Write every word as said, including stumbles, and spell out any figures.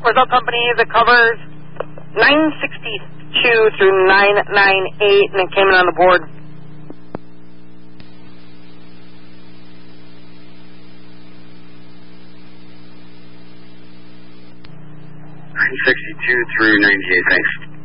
result company that covers nine sixty-two through nine ninety-eight, and it came in on the board. nine sixty-two through ninety-eight, thanks.